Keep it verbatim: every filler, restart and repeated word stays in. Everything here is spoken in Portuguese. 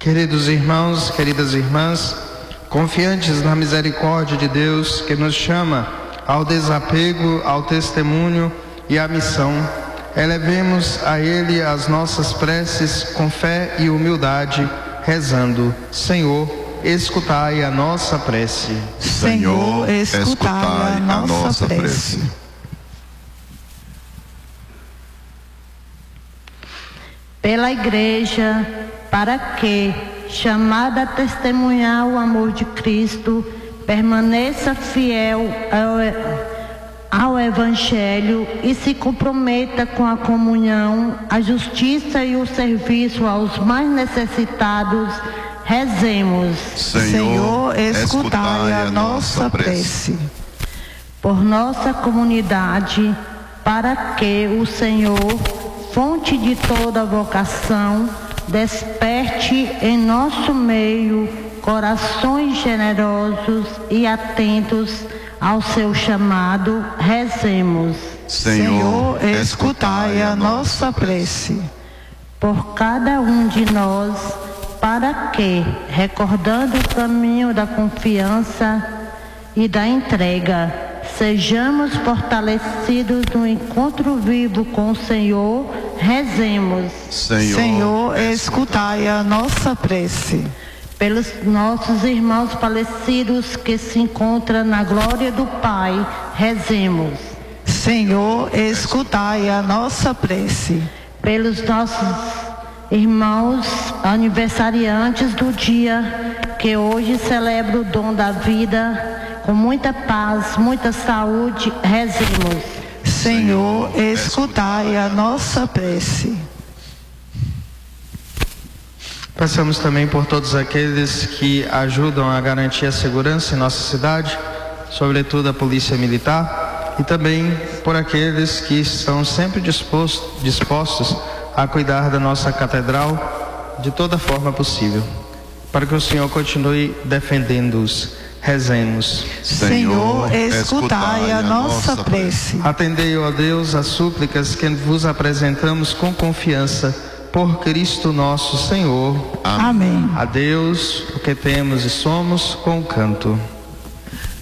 Queridos irmãos, queridas irmãs, confiantes na misericórdia de Deus que nos chama ao desapego, ao testemunho e à missão, elevemos a Ele as nossas preces com fé e humildade, rezando: Senhor, escutai a nossa prece. Senhor, escutai a nossa prece. Pela Igreja, para que, chamada a testemunhar o amor de Cristo, permaneça fiel ao, ao Evangelho e se comprometa com a comunhão, a justiça e o serviço aos mais necessitados, rezemos. Senhor, escutai a nossa prece. Por nossa comunidade, para que o Senhor, fonte de toda vocação, desperte em nosso meio corações generosos e atentos ao seu chamado, rezemos. Senhor, escutai a nossa prece. Por cada um de nós, para que, recordando o caminho da confiança e da entrega, sejamos fortalecidos no encontro vivo com o Senhor, rezemos. Senhor, Senhor, escutai a nossa prece. Pelos nossos irmãos falecidos que se encontram na glória do Pai, rezemos. Senhor, escutai a nossa prece. Pelos nossos irmãos aniversariantes do dia, que hoje celebra o dom da vida, com muita paz, muita saúde, rezemos. Senhor, escutai a nossa prece. Passamos também por todos aqueles que ajudam a garantir a segurança em nossa cidade, sobretudo a Polícia Militar, e também por aqueles que estão sempre dispostos, dispostos a cuidar da nossa catedral de toda forma possível, para que o Senhor continue defendendo-os. Rezemos. Senhor, escutai a nossa prece. Atendei, ó Deus, as súplicas que vos apresentamos com confiança, por Cristo nosso Senhor. Amém. A Deus, o que temos e somos, com o canto.